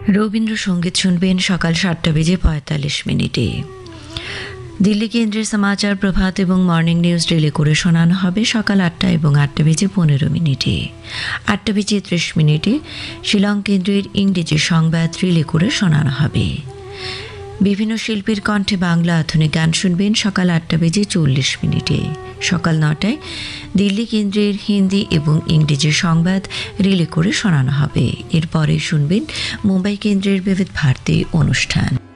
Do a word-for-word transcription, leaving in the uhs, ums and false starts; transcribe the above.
রবীন্দ্রসঙ্গীত শুনবেন সকাল সাতটা বেজে পঁয়তাল্লিশ মিনিটে। দিল্লি কেন্দ্রের সমাচার প্রভাত এবং মর্নিং নিউজ রিলে করে শোনানো হবে সকাল আটটা এবং আটটা বেজে পনেরো মিনিটে। আটটা বেজে ত্রিশ মিনিটে শিলং কেন্দ্রের ইংরেজি সংবাদ রিলে করে শোনানো হবে। বিভিন্ন শিল্পীর কণ্ঠে বাংলা আধুনিক গান শুনবেন সকাল আটটা বেজে চল্লিশ মিনিটে। সকাল নটায় দিল্লি কেন্দ্রের হিন্দি এবং ইংরেজি সংবাদ রিলে করে শোনানো হবে। এরপরে শুনবেন মুম্বাই কেন্দ্রের বিবিধ ভারতী অনুষ্ঠান।